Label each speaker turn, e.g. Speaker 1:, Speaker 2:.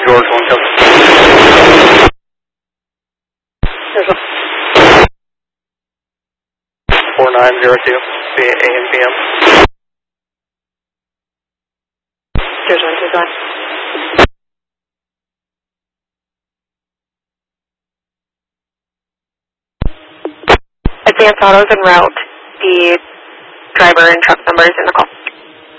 Speaker 1: George 1 Coast. There's a 4902 AM PM. George 125. Advance Autos en route. The driver and truck numbers in the call.